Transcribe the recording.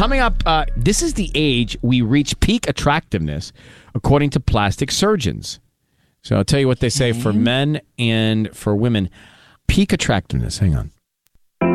coming up, this is the age we reach peak attractiveness, according to plastic surgeons. So I'll tell you what they say for men and for women. Peak attractiveness. Hang on.